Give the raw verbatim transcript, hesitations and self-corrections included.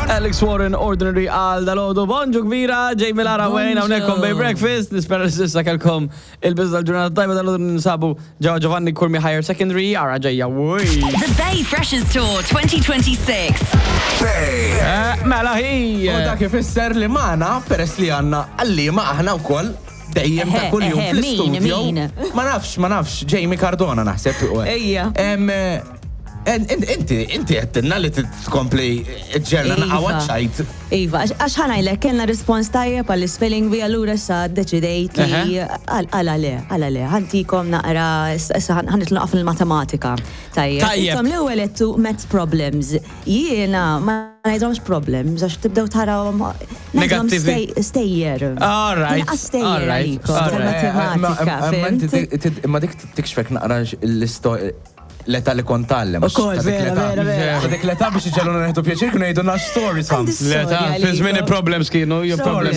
Alex Warren, Ordinary għal dal-ħodu. Bonġu kbira, ġej mill-ara wejn, għawnekom Bay Breakfast. Nispera s-sissa kelkom il-bizda l-ġurnata tajba dal-ħodu ninsabu ġawa Giovanni Kurmi Higher Secondary, għara ġejja wuj. The Bay Freshers Tour twenty twenty-six. Mela hi. U dak ifisser li maħna, peress li għanna għalli maħna u koll, dejjem ta' kull jum fl-studio. Ma nafx, ma nafx, Jamie Cardona naħseb. Ejja. Inti, inti għettinna li t-tkompli ġerna naqawa ċajt. Iva, għax ħanajlek, kellna respons tajjeb għal-spelling bee allura sa deċidejt li għala-le, għala-le, ħantikom naqra, ħanitlu naqaf il-matematika. Tajjeb. Intom li u għelettu math problems. Jiena, ma najdromx problems, għax tibdew taraw Negativi. Stejjer. All right. Stejjer għalikom, matematika. Ma dik tikxfek naqra l-istoria. Leta li kontallem. U kol, vera, vera, vera. Dik leta biex iġaluna neħdu pjaċir, kunu jgħidu nax stories. Leta, fi zmini problems kienu, your problems.